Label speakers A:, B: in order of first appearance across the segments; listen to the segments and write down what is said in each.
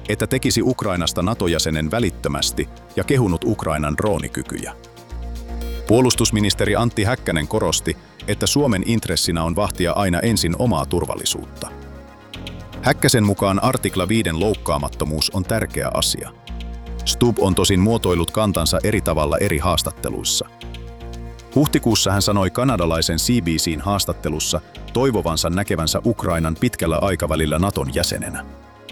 A: että tekisi Ukrainasta NATO-jäsenen välittömästi ja kehunut Ukrainan droonikykyjä. Puolustusministeri Antti Häkkänen korosti, että Suomen intressinä on vahtia aina ensin omaa turvallisuutta. Häkkäsen mukaan artikla 5 loukkaamattomuus on tärkeä asia. Stubb on tosin muotoillut kantansa eri tavalla eri haastatteluissa. Huhtikuussa hän sanoi kanadalaisen CBC:n haastattelussa toivovansa näkevänsä Ukrainan pitkällä aikavälillä Naton jäsenenä.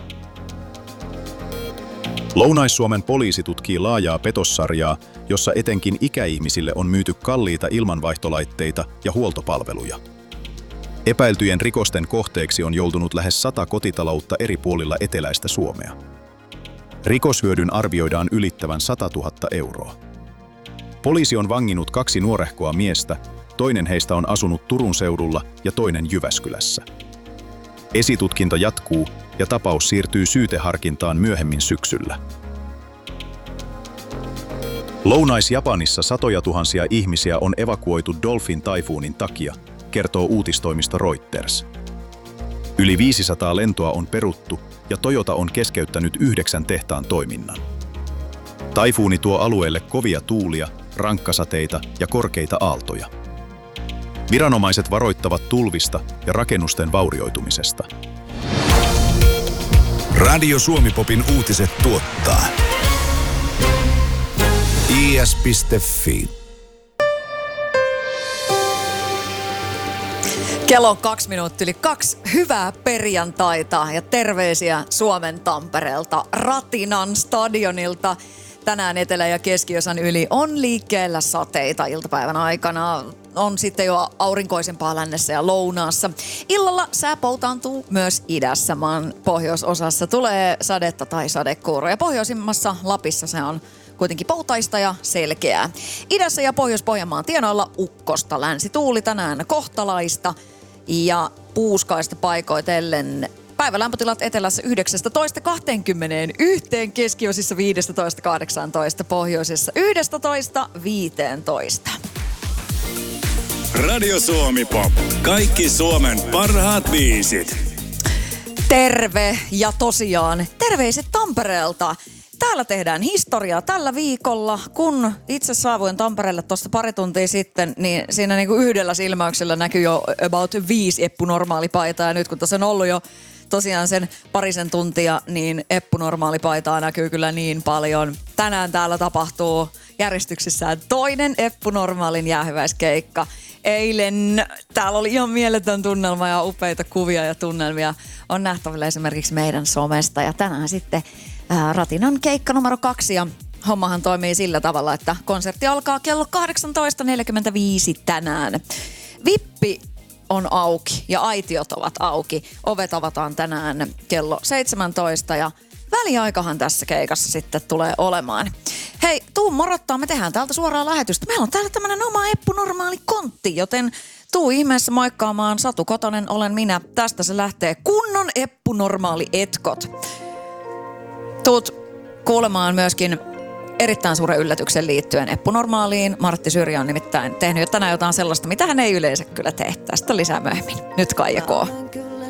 A: Lounais-Suomen poliisi tutkii laajaa petossarjaa, jossa etenkin ikäihmisille on myyty kalliita ilmanvaihtolaitteita ja huoltopalveluja. Epäiltyjen rikosten kohteeksi on joutunut lähes 100 kotitaloutta eri puolilla eteläistä Suomea. Rikoshyödyn arvioidaan ylittävän 100 000 euroa. Poliisi on vanginnut 2 nuorehkoa miestä, toinen heistä on asunut Turun seudulla ja toinen Jyväskylässä. Esitutkinta jatkuu ja tapaus siirtyy syyteharkintaan myöhemmin syksyllä. Lounais-Japanissa satoja tuhansia ihmisiä on evakuoitu Dolphin-taifuunin takia, kertoo uutistoimisto Reuters. Yli 500 lentoa on peruttu ja Toyota on keskeyttänyt 9 tehtaan toiminnan. Taifuuni tuo alueelle kovia tuulia, rankkasateita ja korkeita aaltoja. Viranomaiset varoittavat tulvista ja rakennusten vaurioitumisesta.
B: Radio Suomi-popin uutiset tuottaa is.fi.
C: Kello on 2:02. Hyvää perjantaita ja terveisiä Suomen Tampereelta Ratinan stadionilta. Tänään etelä- ja keskiosan yli on liikkeellä sateita iltapäivän aikana. On sitten jo aurinkoisempaa lännessä ja lounaassa. Illalla sää poutaantuu myös idässä. Maan pohjoisosassa tulee sadetta tai sadekuuroja. Pohjoisimmassa Lapissa se on kuitenkin poutaista ja selkeää. Idässä ja Pohjois-Pohjanmaan tienoilla ukkosta. Länsituuli tänään kohtalaista ja puuskaista paikoitellen. Päivälämpötilat etelässä 19-21, keskiosissa 15-18, pohjoisessa 11-15.
B: Radio Suomi Pop. Kaikki Suomen parhaat biisit.
C: Terve ja tosiaan terveiset Tampereelta. Täällä tehdään historiaa tällä viikolla. Kun itse saavuin Tampereelle tuosta pari tuntia sitten, niin siinä niinku yhdellä silmäyksellä näkyy jo about 5 eppunormaalipaitaa. Ja nyt kun tässä on ollut jo tosiaan sen parisen tuntia, niin eppunormaalipaitaa näkyy kyllä niin paljon. Tänään täällä tapahtuu järjestyksessään toinen eppunormaalin jäähyväiskeikka. Eilen täällä oli ihan mieletön tunnelma ja upeita kuvia ja tunnelmia on nähtävillä esimerkiksi meidän somesta. Ja tänään sitten Ratinan keikka numero 2 ja hommahan toimii sillä tavalla, että konsertti alkaa kello 18.45 tänään. Vippi on auki ja aitiot ovat auki. Ovet avataan tänään kello 17 ja väliaikahan tässä keikassa sitten tulee olemaan. Hei, tuu morottaa, me tehdään täältä suoraa lähetystä. Meillä on täällä tämmönen oma eppunormaali kontti, joten tuu ihmeessä moikkaamaan. Satu Kotonen olen minä. Tästä se lähtee kunnon eppunormaali etkot. Tuut kuulemaan myöskin erittäin suuren yllätyksen liittyen eppunormaaliin. Martti Syrjä on nimittäin tehnyt jo tänään jotain sellaista, mitä hän ei yleensä kyllä tee. Tästä lisää myöhemmin. Nyt Kaija K.